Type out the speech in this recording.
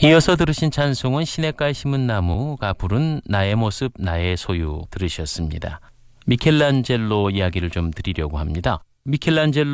이어서 들으신 찬송은 시냇가에 심은 나무가 부른 나의 모습 나의 소유 들으셨습니다. 미켈란젤로 이야기를 좀 드리려고 합니다. 미켈란젤로